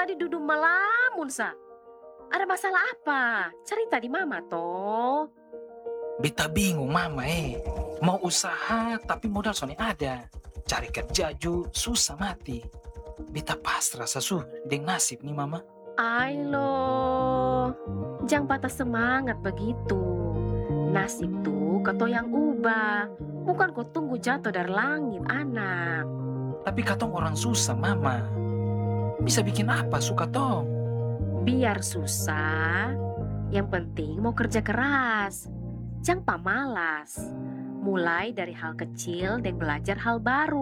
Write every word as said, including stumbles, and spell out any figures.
tadi duduk melamun sa. Ada masalah apa? Cerita di mama toh. Beta bingung mama eh. Mau usaha tapi modal soalnya ada. Cari kerja ju susah mati. Beta pasrah sasu deng nasib nih mama. Ailo, jangan patah semangat begitu. Nasib tuh kau yang ubah. Bukan kau tunggu jatuh dari langit, anak. Tapi katong orang susah mama. Bisa bikin apa suka tong? Biar susah, yang penting mau kerja keras. Jangan pamalas. Mulai dari hal kecil dan belajar hal baru.